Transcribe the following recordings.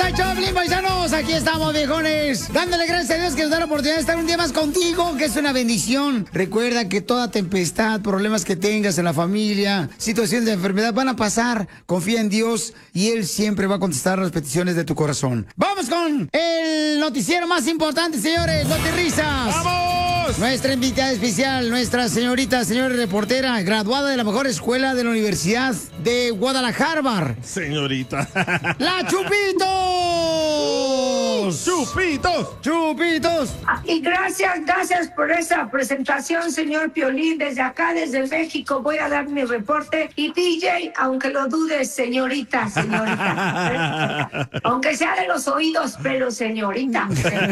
Choplin, paisanos, aquí estamos, viejones. Dándole gracias a Dios que nos da la oportunidad de estar un día más contigo, que es una bendición. Recuerda que toda tempestad, problemas que tengas en la familia, situaciones de enfermedad van a pasar. Confía en Dios y Él siempre va a contestar las peticiones de tu corazón. Vamos con el noticiero más importante, señores, Notirrisas. ¡Vamos! Nuestra invitada especial, nuestra señora reportera, graduada de la mejor escuela de la Universidad de Guadalajara. Señorita. ¡La Chupitos! ¡Chupitos! ¡Chupitos! Y gracias por esa presentación, señor Piolín. Desde acá, desde México, voy a dar mi reporte. Y DJ, aunque lo dudes, señorita. Aunque sea de los oídos, pero señorita.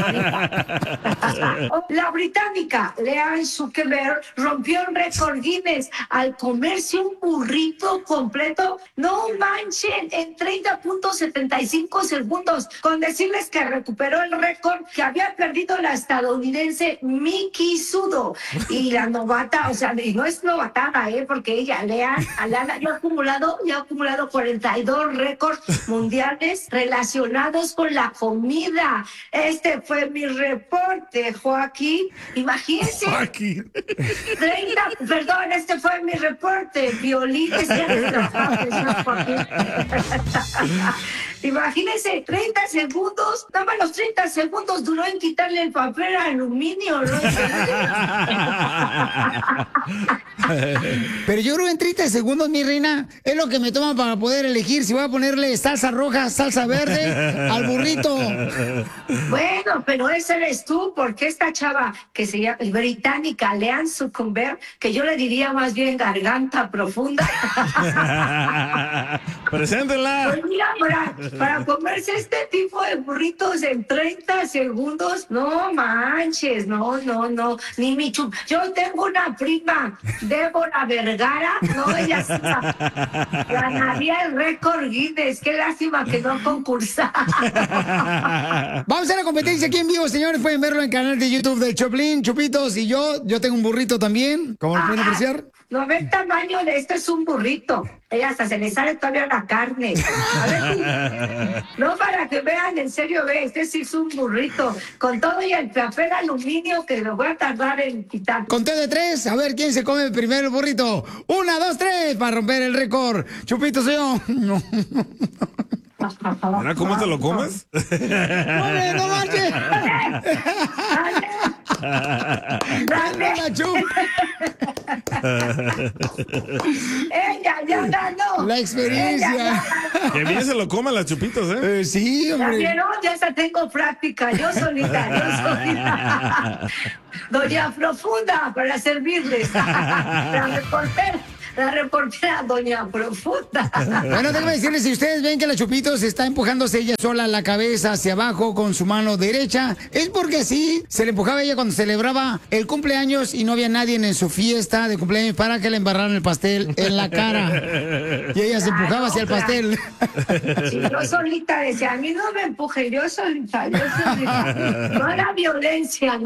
La británica Leanne Zuckerberg rompió el récord Guinness al comerse un burrito completo. No manchen, en 30.75 segundos. Con decirles que recuperó el récord que había perdido la estadounidense Miki Sudo. Y la novata, o sea, y no es novatada, porque ella, Leanne, yo ha acumulado 42 récords mundiales relacionados con la comida. Este fue mi reporte, Joaquín. Imagínense. Joaquín. Este fue mi reporte, Violín. Imagínense, 30 segundos, nada más los 30 segundos duró en quitarle el papel aluminio, ¿no? Pero yo creo que en 30 segundos, mi reina, es lo que me toma para poder elegir si voy a ponerle salsa roja, salsa verde al burrito. Bueno, pero ese eres tú, porque esta chava que se llama británica, Leanne Zuckerberg, que yo le diría más bien garganta profunda. Preséntela. Pues mira, para comerse este tipo de burritos en 30 segundos, no manches, no, ni mi chup. Yo tengo una prima, Débora Vergara, no, ella sí ganaría el récord Guinness. Qué lástima que no concursa. Vamos a la competencia aquí en vivo, señores. Pueden verlo en el canal de YouTube de Choplin, Chupitos y yo. Yo tengo un burrito también, como lo pueden apreciar. No ve el tamaño de esto, es un burrito. Ella hasta se le sale todavía la carne. A ver, no, para que vean, en serio, este sí es un burrito. Con todo y el papel aluminio que lo voy a tardar en quitar. Conté de 3, a ver quién se come primero el burrito. 1, 2, 3, para romper el récord. Chupito soy yo. No. ¿Ahora cómo te lo comes? ¡Hombre, no marches! ¡Dale! ¡Ella ya ganó! La experiencia. Que bien se lo comen las Chupitos, ¿eh? Sí, hombre. También, ya hasta tengo práctica. Yo solita. Doña Profunda, para servirles. La reportera Doña Profunda. Bueno, déjame decirles, si ustedes ven que la Chupitos está empujándose ella sola la cabeza hacia abajo con su mano derecha, es porque así se le empujaba ella cuando celebraba el cumpleaños y no había nadie en su fiesta de cumpleaños para que le embarraran el pastel en la cara. Y ella se empujaba hacia el pastel. Sí, yo solita decía, a mí no me empujen, yo solita. No a la violencia.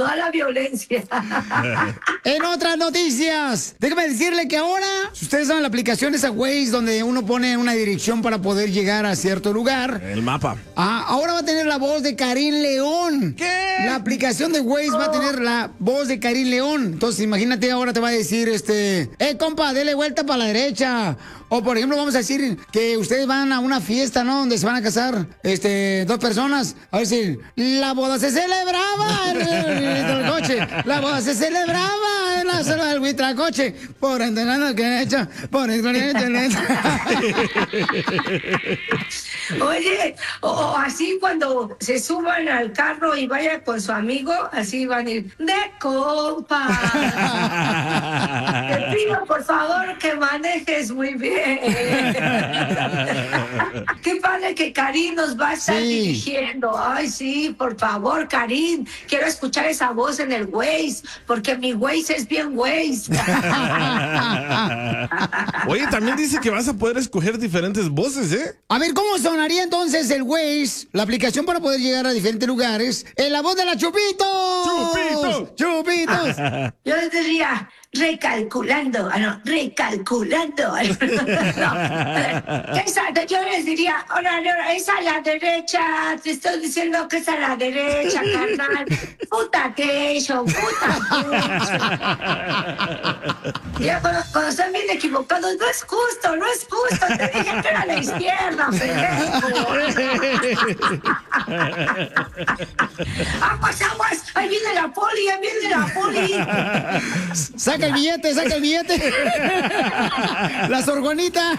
En otras noticias, déjame decirle que ahora, si ustedes saben la aplicación esa Waze, donde uno pone una dirección para poder llegar a cierto lugar. El mapa. Ahora va a tener la voz de Karim León. ¿Qué? La aplicación de Waze va a tener la voz de Karim León. Entonces, imagínate, ahora te va a decir, compa, dele vuelta para la derecha. O, por ejemplo, vamos a decir que ustedes van a una fiesta, ¿no? Donde se van a casar, 2 personas. A ver si la boda se celebraba en el coche. La boda se celebraba en la sala del Huitlacoche. Por entrenando que he hecho, por entrenando. Oye, o así cuando se suban al carro y vayan con su amigo, así van a ir, de compa. Te pido, por favor, que manejes muy bien. Qué padre que Karim nos va a estar dirigiendo. Ay, sí, por favor, Karim. Quiero escuchar esa voz en el Waze, porque mi Waze es bien Waze. Oye, también dice que vas a poder escoger diferentes voces, ¿eh? A ver, ¿cómo sonaría entonces el Waze, la aplicación para poder llegar a diferentes lugares, en la voz de la Chupitos? ¡Chupitos! ¡Chupitos! Yo les diría, recalculando. Recalculando. Exacto, yo les diría, ahora, es a la derecha, te estoy diciendo que es a la derecha, carnal. Puta attention. Ya cuando están bien equivocados, no es justo, te dije que era a la izquierda, pendejo. Aguas, ahí viene la poli. Saca el billete. La sorjuanita.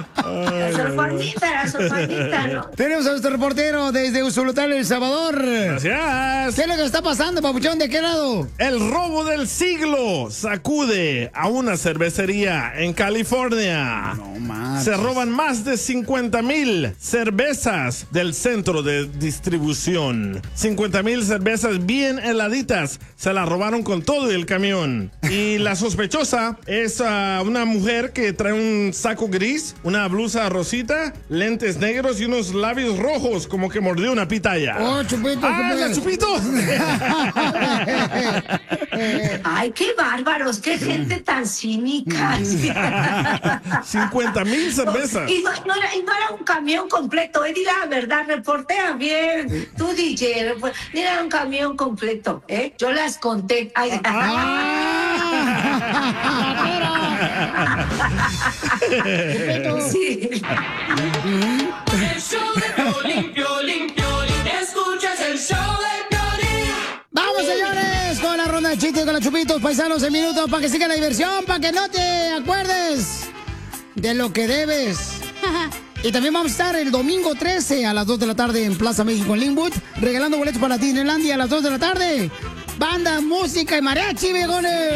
La sorjuanita, ¿no? Tenemos a nuestro reportero desde Usulután, El Salvador. Gracias. ¿Qué es lo que está pasando, papuchón? ¿De qué lado? El robo del siglo sacude a una cervecería en California. No más. Se roban más de 50,000 cervezas del centro de distribución. 50,000 cervezas bien heladitas. Se las robaron con todo el camión. Y la sospechosa es una mujer que trae un saco gris, una blusa rosita, lentes negros y unos labios rojos, como que mordió una pitaya. ¡Oh, Chupito! ¡La Chupito! ¡Ay, qué bárbaros! ¡Qué gente tan cínica! 50,000 cervezas. Y no era un camión completo, di la verdad, reportea bien. Tú, DJ, no era un camión completo, Yo las conté. Ay, sí. El show de Piolín, escuchas el show de Piolín. ¡Vamos, señores! Con la ronda de chistes con los Chupitos, paisanos, en minutos, para que siga la diversión, para que no te acuerdes de lo que debes. Y también vamos a estar el domingo 13 a las 2 de la tarde en Plaza México en Linwood, regalando boletos para Disneylandia a las 2 de la tarde. Banda, música y mariachi, viejones.